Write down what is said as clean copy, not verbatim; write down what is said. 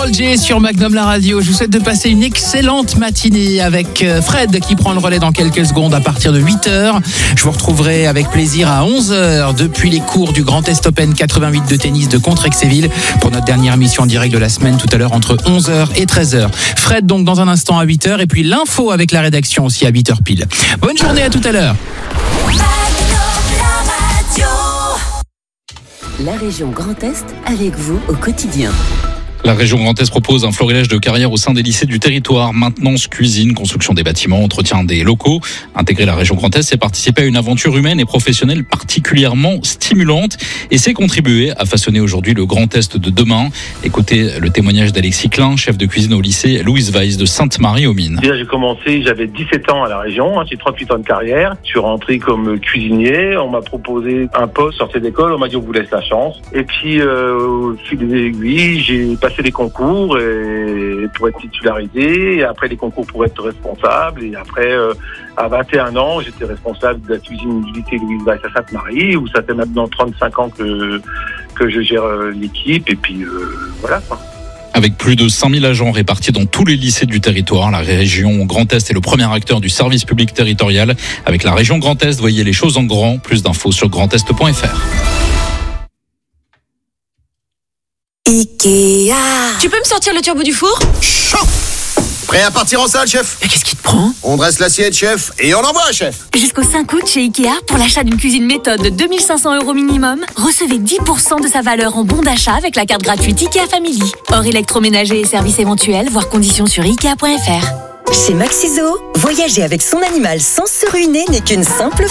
Karol J sur Magnum la radio. Je vous souhaite de passer une excellente matinée avec Fred qui prend le relais dans quelques secondes à partir de 8h. Je vous retrouverai avec plaisir à 11h depuis les cours du Grand Est Open 88 de tennis de Contrexéville pour notre dernière émission en direct de la semaine tout à l'heure entre 11h et 13h. Fred donc dans un instant à 8h et puis l'info avec la rédaction aussi à 8h pile. Bonne journée, à tout à l'heure. La région Grand Est avec vous au quotidien. La région Grand Est propose un florilège de carrières au sein des lycées du territoire. Maintenance, cuisine, construction des bâtiments, entretien des locaux. Intégrer la région Grand Est, c'est participer à une aventure humaine et professionnelle particulièrement stimulante. Et c'est contribuer à façonner aujourd'hui le Grand Est de demain. Écoutez le témoignage d'Alexis Klein, chef de cuisine au lycée Louise Weiss de Sainte-Marie-aux-Mines. Déjà, j'ai commencé, j'avais 17 ans à la région, j'ai 38 ans de carrière. Je suis rentré comme cuisinier. On m'a proposé un poste, sorti d'école. On m'a dit on vous laisse la chance. Et puis, au fil des aiguilles, j'ai passé les concours et pour être titularisé, et après les concours pour être responsable, et après à 21 ans j'étais responsable de la cuisine du lycée Louise Weiss à Sainte-Marie, où ça fait maintenant 35 ans que je gère l'équipe, et puis voilà quoi. Avec plus de 5000 agents répartis dans tous les lycées du territoire, la région Grand Est est le premier acteur du service public territorial. Avec la région Grand Est, voyez les choses en grand. Plus d'infos sur grandest.fr. Ikea. Tu peux me sortir le turbo du four ? Chaud. Prêt à partir en salle, chef ? Mais qu'est-ce qui te prend ? On dresse l'assiette, chef, et on envoie, chef. Jusqu'au 5 août chez Ikea, pour l'achat d'une cuisine méthode de 2 500 € minimum, recevez 10% de sa valeur en bon d'achat avec la carte gratuite Ikea Family. Hors électroménager et services éventuels, voir conditions sur Ikea.fr. Chez Maxiso, voyager avec son animal sans se ruiner n'est qu'une simple